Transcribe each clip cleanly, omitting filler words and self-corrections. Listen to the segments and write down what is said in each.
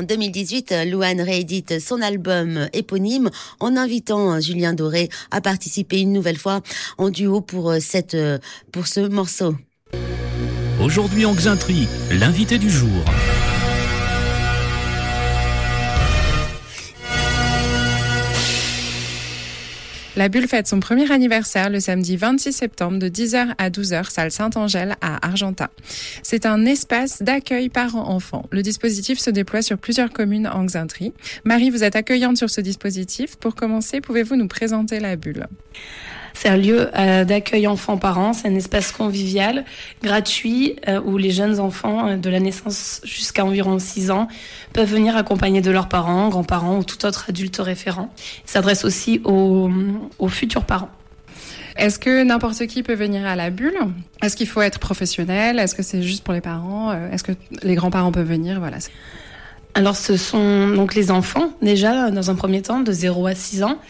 en 2018, Louane réédite son album éponyme en invitant Julien Doré à participer une nouvelle fois en duo pour ce morceau. Aujourd'hui en Xaintrigue, l'invité du jour. La Bulle fête son premier anniversaire le samedi 26 septembre de 10h à 12h, salle Saint-Angèle à Argentat. C'est un espace d'accueil parents-enfants. Le dispositif se déploie sur plusieurs communes en Xaintrigue. Marie, vous êtes accueillante sur ce dispositif. Pour commencer, pouvez-vous nous présenter la Bulle ? C'est un lieu d'accueil enfants-parents, c'est un espace convivial, gratuit, où les jeunes enfants de la naissance jusqu'à environ 6 ans peuvent venir accompagnés de leurs parents, grands-parents ou tout autre adulte référent. Il s'adresse aussi aux futurs parents. Est-ce que n'importe qui peut venir à la Bulle ? Est-ce qu'il faut être professionnel ? Est-ce que c'est juste pour les parents ? Est-ce que les grands-parents peuvent venir ? Voilà. Alors ce sont donc les enfants, déjà, dans un premier temps, de 0 à 6 ans.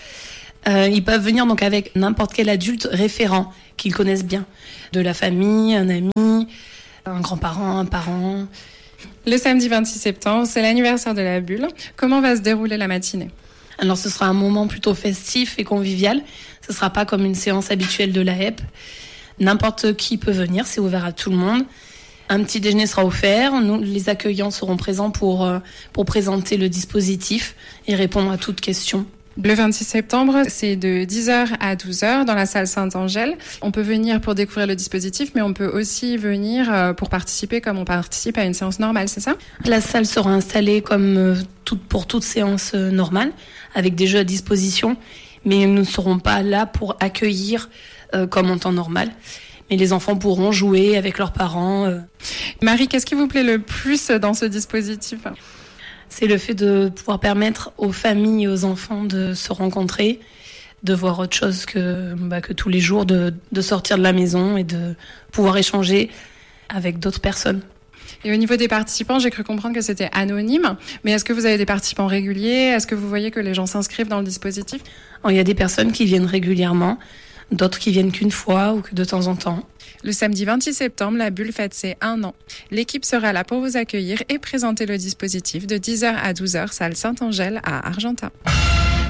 Ils peuvent venir donc avec n'importe quel adulte référent qu'ils connaissent bien. De la famille, un ami, un grand-parent, un parent. Le samedi 26 septembre, c'est l'anniversaire de la Bulle. Comment va se dérouler la matinée ? Alors ce sera un moment plutôt festif et convivial. Ce ne sera pas comme une séance habituelle de la HEP. N'importe qui peut venir, c'est ouvert à tout le monde. Un petit déjeuner sera offert. Nous, les accueillants, seront présents pour présenter le dispositif et répondre à toutes questions. Le 26 septembre, c'est de 10h à 12h dans la salle Saint-Angèle. On peut venir pour découvrir le dispositif, mais on peut aussi venir pour participer comme on participe à une séance normale, c'est ça ? La salle sera installée comme pour toute séance normale, avec des jeux à disposition, mais nous ne serons pas là pour accueillir comme en temps normal. Mais les enfants pourront jouer avec leurs parents. Marie, qu'est-ce qui vous plaît le plus dans ce dispositif ? C'est le fait de pouvoir permettre aux familles et aux enfants de se rencontrer, de voir autre chose que tous les jours, de sortir de la maison et de pouvoir échanger avec d'autres personnes. Et au niveau des participants, j'ai cru comprendre que c'était anonyme, mais est-ce que vous avez des participants réguliers ? Est-ce que vous voyez que les gens s'inscrivent dans le dispositif ? Il y a des personnes qui viennent régulièrement, d'autres qui viennent qu'une fois ou que de temps en temps. Le samedi 26 septembre, la Bulle fête ses 1 an. L'équipe sera là pour vous accueillir et présenter le dispositif de 10h à 12h, salle Saint-Angèle à Argentat.